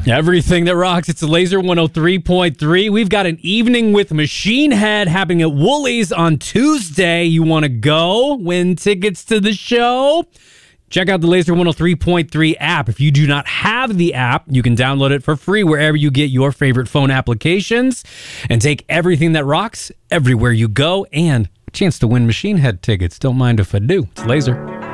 Everything that rocks. It's Laser 103.3. We've got an evening with Machine Head happening at Woolies on Tuesday. You want to go? Win tickets to the show? Check out the Laser 103.3 app. If you do not have the app, you can download it for free wherever you get your favorite phone applications and take everything that rocks everywhere you go and a chance to win Machine Head tickets. Don't mind if I do. It's Laser.